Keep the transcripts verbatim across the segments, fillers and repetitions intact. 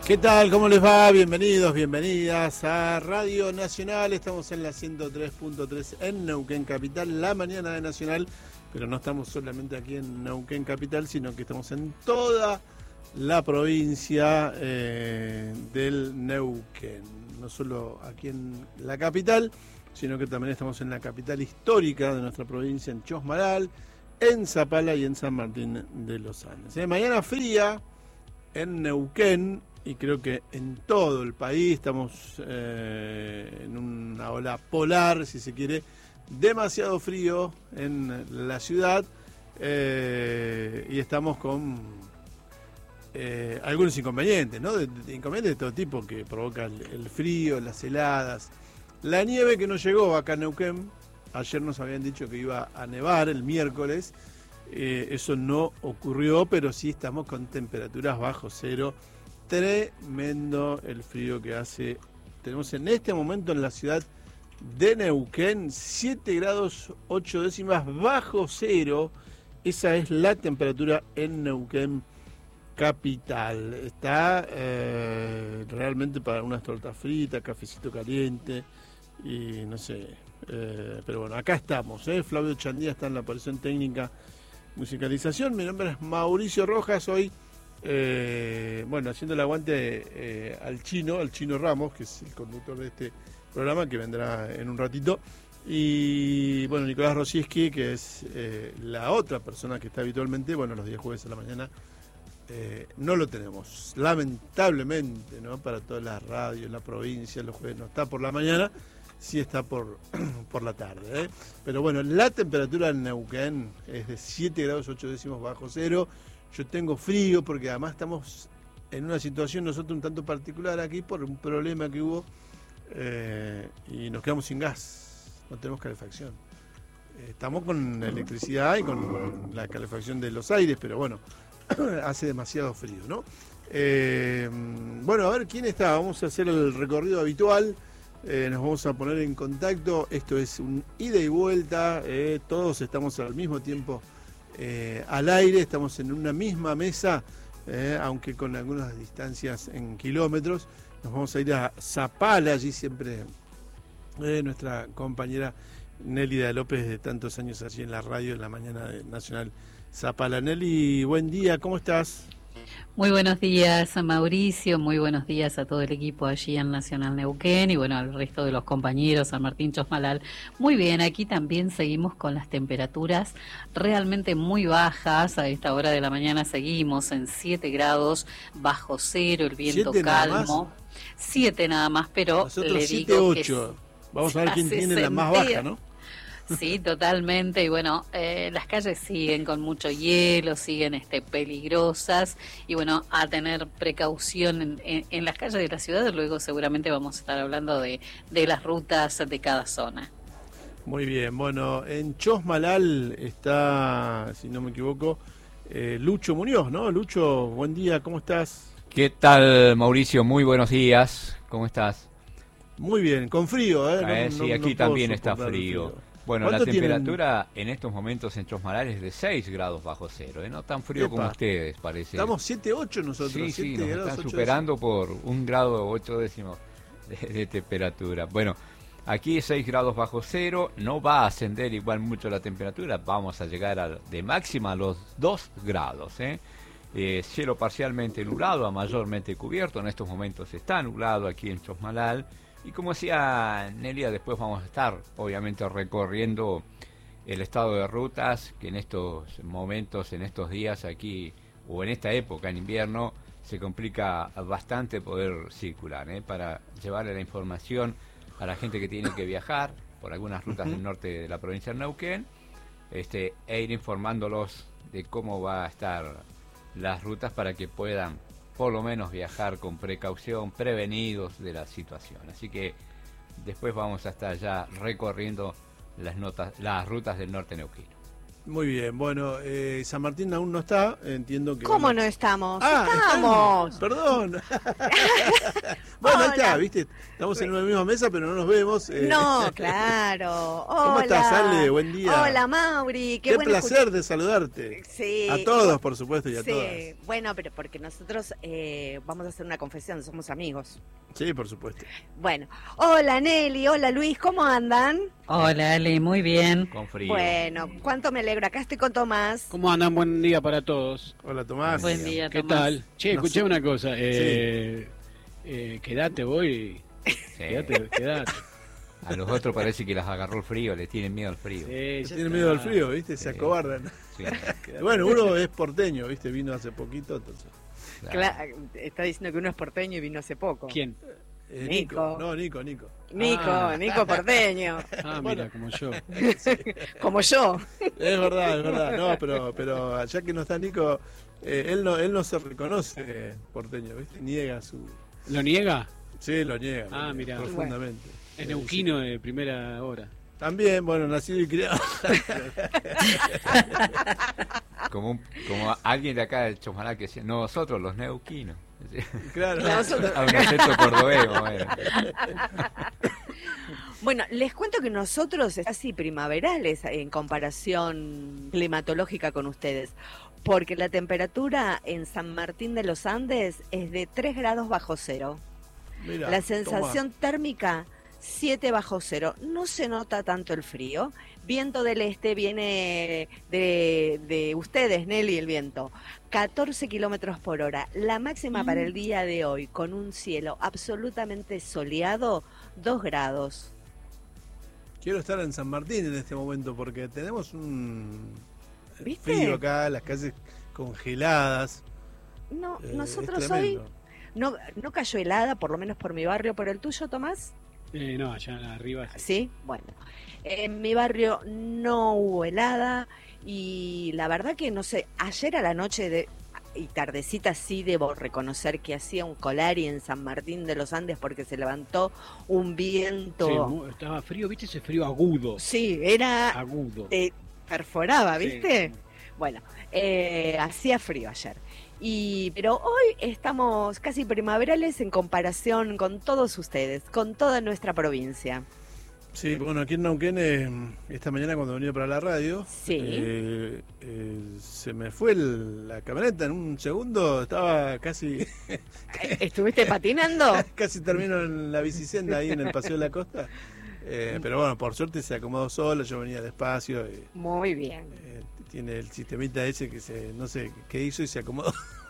¿Qué tal? ¿Cómo les va? Bienvenidos, bienvenidas a Radio Nacional. Estamos en la ciento tres punto tres en Neuquén Capital, la mañana de Nacional, pero no estamos solamente aquí en Neuquén Capital, sino que estamos en toda la provincia eh, del Neuquén. No solo aquí en la capital, sino que también estamos en la capital histórica de nuestra provincia, en Chosmalal, en Zapala y en San Martín de los Andes. Eh, mañana fría en Neuquén, y creo que en todo el país estamos eh, en una ola polar, si se quiere, demasiado frío en la ciudad, eh, y estamos con eh, algunos inconvenientes, ¿no? De, de inconvenientes de todo tipo que provoca el, el frío, las heladas, la nieve que no llegó acá en Neuquén. Ayer nos habían dicho que iba a nevar el miércoles, eh, eso no ocurrió, pero sí estamos con temperaturas bajo cero. Tremendo el frío que hace. Tenemos en este momento en la ciudad de Neuquén siete grados ocho décimas bajo cero. Esa es la temperatura en Neuquén capital. Está eh, realmente para unas tortas fritas, cafecito caliente y no sé. Eh, pero bueno, acá estamos. ¿eh? Flavio Chandía está en la operación técnica, musicalización. Mi nombre es Mauricio Rojas. Hoy Eh, bueno, haciendo el aguante eh, al Chino, al Chino Ramos, que es el conductor de este programa, que vendrá en un ratito. Y bueno, Nicolás Rosieski, que es eh, la otra persona que está habitualmente, bueno, los días jueves a la mañana, eh, no lo tenemos. Lamentablemente, ¿no? Para todas las radios, la provincia, los jueves no está por la mañana, sí está por, por la tarde. ¿eh? Pero bueno, la temperatura en Neuquén es de siete grados ocho décimos bajo cero. Yo tengo frío porque además estamos en una situación nosotros un tanto particular aquí por un problema que hubo eh, y nos quedamos sin gas, no tenemos calefacción. Eh, estamos con electricidad y con la calefacción de los aires, pero bueno, hace demasiado frío, ¿no? Eh, bueno, a ver quién está, vamos a hacer el recorrido habitual, eh, nos vamos a poner en contacto, esto es un ida y vuelta, eh, todos estamos al mismo tiempo Eh, al aire, estamos en una misma mesa, eh, aunque con algunas distancias en kilómetros. Nos vamos a ir a Zapala, allí siempre eh, nuestra compañera Nelly López, de tantos años allí en la radio, en la mañana de Nacional Zapala. Nelly, buen día, ¿cómo estás? Muy buenos días, Mauricio, muy buenos días a todo el equipo allí en Nacional Neuquén y bueno, al resto de los compañeros, San Martín, Chosmalal. Muy bien, aquí también seguimos con las temperaturas realmente muy bajas. A esta hora de la mañana seguimos en siete grados bajo cero, el viento calmo. siete nada más, pero nosotros le siete, digo ocho. que vamos a ver quién tiene la más baja, ¿no? Sí, totalmente. Y bueno, eh, las calles siguen con mucho hielo, siguen este, peligrosas. Y bueno, a tener precaución en, en, en las calles de la ciudad. Luego seguramente vamos a estar hablando de, de las rutas de cada zona. Muy bien, bueno, en Chosmalal está, si no me equivoco, eh, Lucho Muñoz, ¿no? Lucho, buen día, ¿cómo estás? ¿Qué tal, Mauricio? Muy buenos días, ¿cómo estás? Muy bien, con frío, ¿eh? No, eh sí, no, aquí no también está frío. frío. Bueno, la temperatura tienen? en estos momentos en Chosmalal es de seis grados bajo cero, ¿eh? No tan frío Epa. como ustedes, parece. Estamos siete ocho nosotros. Sí, sí, siete nos grados, están superando décimos. por un grado ocho décimos de, de temperatura. Bueno, aquí seis grados bajo cero, no va a ascender igual mucho la temperatura, vamos a llegar a, de máxima a los dos grados, ¿eh? Eh, cielo parcialmente nublado a mayormente cubierto, en estos momentos está nublado aquí en Chosmalal. Y como decía Nelia, después vamos a estar obviamente recorriendo el estado de rutas, que en estos momentos, en estos días aquí, o en esta época, en invierno, se complica bastante poder circular, ¿eh? Para llevarle la información a la gente que tiene que viajar por algunas rutas uh-huh. del norte de la provincia de Neuquén, este, e ir informándolos de cómo va a estar las rutas para que puedan por lo menos viajar con precaución, prevenidos de la situación. Así que después vamos a estar ya recorriendo las notas, las rutas del norte neuquino. Muy bien, bueno, eh, San Martín aún no está, entiendo que... ¿Cómo bueno, no estamos? Ah, ¡Estamos! están, perdón. Bueno, ahí está, Hola. viste, estamos en una misma mesa, pero no nos vemos. eh. No, claro. ¿Cómo Hola. estás, Ale? Buen día. Hola, Mauri. Qué, Qué bueno placer de saludarte. escuch- Sí. A todos, por supuesto, y a Sí. todas. Bueno, pero porque nosotros eh, vamos a hacer una confesión, somos amigos. Sí, por supuesto. Bueno, hola Nelly, hola Luis, ¿cómo andan? Hola, Ale, muy bien. Con frío. Bueno, cuánto me alegro. Acá estoy con Tomás. ¿Cómo andan? Buen día para todos. Hola, Tomás. Buen día, ¿Qué Tomás. tal? Che, No escuché sé. una cosa. Eh, eh, quedate voy. Sí. Quedate, quedate. A los otros parece que las agarró el frío, les tienen miedo al frío. Sí, ya Tienen está. miedo al frío, ¿viste? Se Sí. acobardan. Sí, Bueno, uno es porteño, ¿viste? Vino hace poquito, entonces. claro. Cla- está diciendo que uno es porteño y vino hace poco. ¿Quién? Eh, Nico. No, Nico, Nico. Nico, Ah. Nico porteño, Ah, Bueno. mira, como yo. como yo. Es verdad, es verdad. No, pero, pero ya que no está Nico, eh, él no él no se reconoce eh, porteño, ¿viste? Niega su... ¿Lo niega? Sí, lo niega. Ah, lo niega mirá. profundamente. Es Eh, neuquino de primera hora. sí. También, bueno, nacido y criado. Como, un- como alguien de acá de Chomalá que decía, nosotros los neuquinos. Claro. Nosotros- A un acento cordobés, bueno. Bueno, les cuento que nosotros es casi primaverales en comparación climatológica con ustedes, porque la temperatura en San Martín de los Andes es de tres grados bajo cero. Mirá, La sensación térmica, siete bajo cero. No se nota tanto el frío. Viento del este viene de, de ustedes, Nelly, el viento. catorce kilómetros por hora. La máxima para el día de hoy, con un cielo absolutamente soleado, dos grados. Toma. Quiero estar en San Martín en este momento porque tenemos un ¿Viste? frío acá, las calles congeladas. No, eh, nosotros es hoy tremendo. no, no cayó helada, por lo menos por mi barrio, por el tuyo, Tomás. Eh, no, allá arriba. sí. Sí, bueno. En mi barrio no hubo helada y la verdad que no sé, ayer a la noche de, y tardecita sí debo reconocer que hacía un colari en San Martín de los Andes porque se levantó un Sí, viento. mu- estaba frío, ¿viste? Ese frío agudo. Sí, era, Agudo. te perforaba, Sí. ¿viste? Bueno, eh, hacía frío ayer. Y, pero hoy estamos casi primaverales en comparación con todos ustedes, con toda nuestra provincia. Sí, bueno, aquí en Neuquén, eh, esta mañana cuando venía para la radio, Sí. eh, eh, se me fue el- la camioneta en un segundo, estaba casi, ¿Estuviste patinando? casi termino en la bicicenda ahí en el Paseo de la Costa. Eh, pero bueno, por suerte se acomodó solo, yo venía despacio. eh, Muy bien. eh, tiene el sistemita ese que se, no sé qué hizo y se acomodó.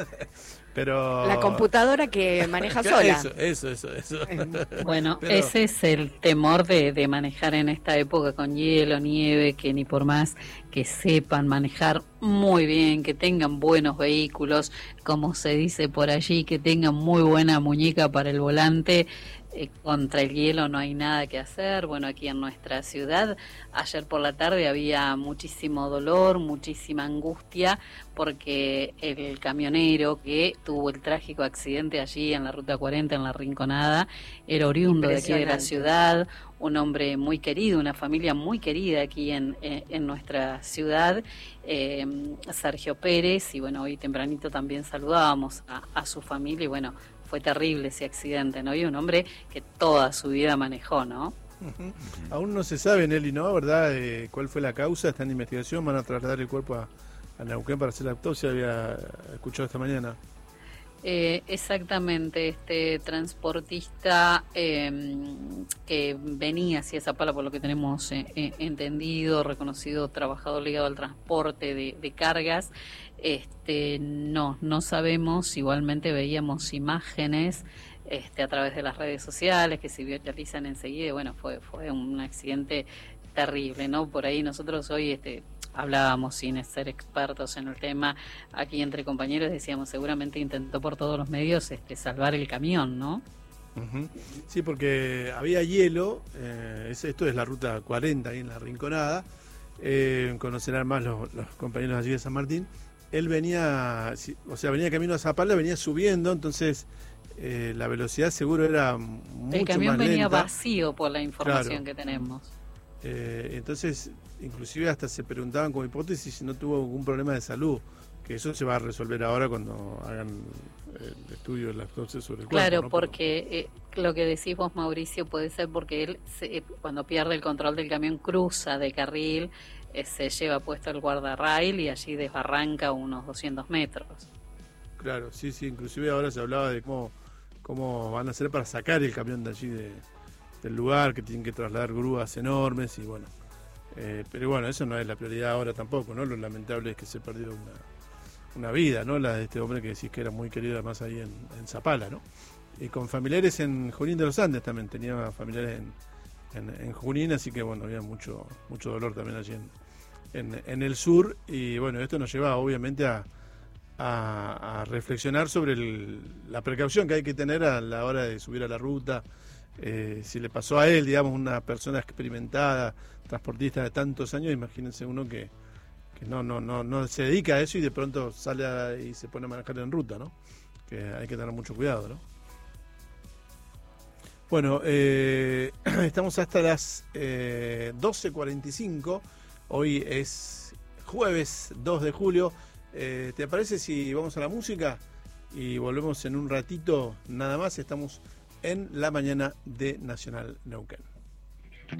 Pero La computadora que maneja Claro, sola. Eso, eso, eso, eso. Bueno, Pero- ese es el temor de, de manejar en esta época con hielo, nieve, que ni por más que sepan manejar muy bien, que tengan buenos vehículos, como se dice por allí, que tengan muy buena muñeca para el volante. Eh, contra el hielo no hay nada que hacer. Bueno, aquí en nuestra ciudad, ayer por la tarde había muchísimo dolor, muchísima angustia, porque el camionero que tuvo el trágico accidente allí en la Ruta cuarenta, en la Rinconada, era oriundo de aquí de la Impresionante. ciudad, un hombre muy querido, una familia muy querida aquí en, en, en nuestra ciudad, eh, Sergio Pérez, y bueno, hoy tempranito también saludábamos a, a su familia, y bueno, fue terrible ese accidente, ¿no? Y un hombre que toda su vida manejó, ¿no? Ujú. Aún no se sabe, Nelly, ¿no? ¿Verdad? Eh, ¿Cuál fue la causa? Está en investigación, van a trasladar el cuerpo a, a Neuquén para hacer la autopsia, había escuchado esta mañana. Eh, exactamente, este transportista eh, que venía hacia esa pala, por lo que tenemos eh, eh, entendido, reconocido trabajador ligado al transporte de, de cargas, este, no, no sabemos, igualmente veíamos imágenes este, a través de las redes sociales que se viralizan enseguida, y bueno, fue, fue un accidente terrible, ¿no? Por ahí nosotros hoy este, hablábamos sin ser expertos en el tema, aquí entre compañeros decíamos, seguramente intentó por todos los medios este, salvar el camión, ¿no? Ujú. Sí, porque había hielo, eh, es- esto es la ruta cuarenta ahí en la Rinconada, eh, conocerán más los, los compañeros allí de San Martín. Él venía, si- o sea, venía camino a Zapala, venía subiendo, entonces eh, la velocidad seguro era mucho El camión más venía lenta. vacío por la información Claro. que tenemos. Eh, entonces, inclusive hasta se preguntaban como hipótesis si no tuvo algún problema de salud, que eso se va a resolver ahora cuando hagan el estudio de la autopsia sobre el cuerpo. Claro, ¿no? porque eh, lo que decís vos, Mauricio, puede ser porque él se, eh, cuando pierde el control del camión cruza de carril, eh, se lleva puesto el guardarrail y allí desbarranca unos doscientos metros. Claro, sí, sí, inclusive ahora se hablaba de cómo, cómo van a hacer para sacar el camión de allí de, del lugar, que tienen que trasladar grúas enormes y bueno, eh, pero bueno, eso no es la prioridad ahora tampoco, ¿no? Lo lamentable es que se perdió una, una vida, ¿no? La de este hombre que decís que era muy querido además ahí en, en Zapala, ¿no? Y con familiares en Junín de los Andes también, tenía familiares en, en, en Junín, así que bueno, había mucho, mucho dolor también allí en, en, en el sur y bueno, esto nos lleva obviamente a A, a reflexionar sobre el, la precaución que hay que tener a la hora de subir a la ruta. Eh, si le pasó a él, digamos, una persona experimentada, transportista de tantos años, imagínense uno que, que no, no, no, no se dedica a eso y de pronto sale a, y se pone a manejar en ruta, ¿no? Que hay que tener mucho cuidado, ¿no? Bueno, eh, estamos hasta las eh, doce cuarenta y cinco. Hoy es jueves dos de julio. Eh, ¿Te parece si vamos a la música? Y volvemos en un ratito nada más. Estamos en la mañana de Nacional Neuquén.